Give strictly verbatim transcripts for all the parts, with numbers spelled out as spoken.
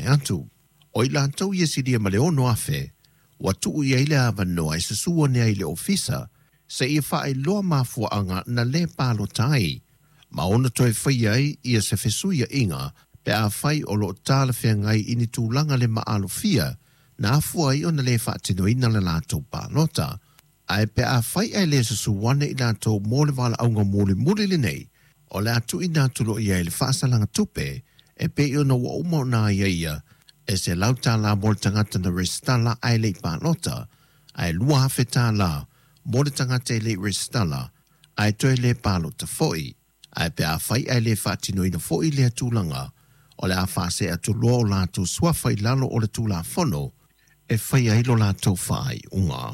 atu. O i lātou ia siria ma le ono afe, wa tuu ia ile avanoa e se suone ai le ofisa, se ia whae loa mafua anga na le palo tai. Ma ona toi whai ai ia se fesuia inga, pe a whai o lo tāla whea ngai ini tūlanga le maalo fia, na afua i ona le whaatino ina le lātou pālota. Ai pe a whai ai le susu wane i lātou mōle wala aunga mōle mōle le nei, o le atu i nātulo ia i le whaasalanga tupe, e pe i ona wa umau nā ia ia, e se lauta la mōle tangata na restala ai le pālota, ai lua hafe tā la, mōle tangata i le restala, ai toi le pālota foi, ai pe a whai ai le whaatino ina foi le tūlanga, o le a whaase atu loa o lātou suafa i lalo o le tūla whono, e whai ai lo lātou whai unga.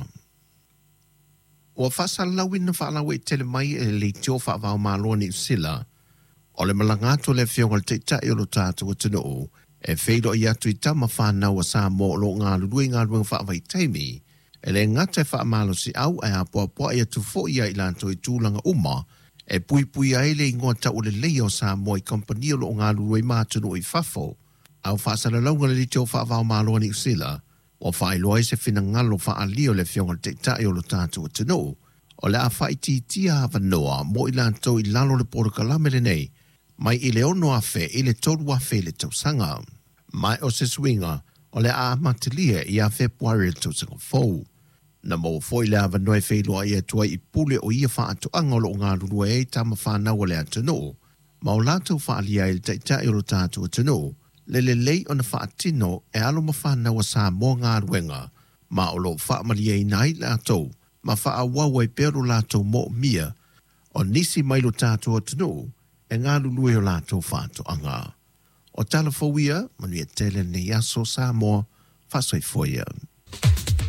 Ua whasalau ina whaalau e tele mai e le tio whaavau māloa ni usila, o le malangato le whionga le teitai o lo tātou atino o, e wheilo i atu i tama whanau a sā mō lo ngā lului ngā luenga whaavai teimi, e le ngata e whaamalo si au e a poa poa i atu fo ia i lanto i tūlanga uma, e pui pui a ele i ngoa tau le leo sā mō i kompania lo ngā lului mātunu i whafo, au whaasalau ngā le tio whaavau māloa ni usila, o whai loa se whina ngalo wha alio le whionga te tae o lo tātou atino, o le a whai ti tia hawa noa mo i lanto i lalo le poro kalamere nei, mai i le ono afe i le tolu afe le tausanga. Mai o se swinga, o le a matilia i a Februari le tausanga fau. Na mo foi le hawa noa whai loa i atua i pule o ia wha atu angolo o ngā lulua e tama whanau o le atino, ma o lanto wha alia i le te tae o lo tātou atino, le le lei o na whaatino e alo ma whanau a sā mō ngā ruenga, ma o lo whaamalia i nai lātou, ma wha a wawa i pero lātou mō mia, o nisi mai lo tātou atino, e ngā lulue o lātou whātou anga. O tala fōwia, manuia tele ne yaso sā mō, whasoi fōia.